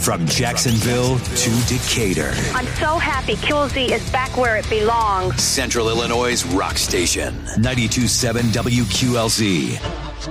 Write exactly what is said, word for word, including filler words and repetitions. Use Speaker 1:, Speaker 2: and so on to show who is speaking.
Speaker 1: From Jacksonville to Decatur.
Speaker 2: I'm so happy Q L Z is back where it belongs.
Speaker 1: Central Illinois' rock station. ninety-two point seven W Q L Z.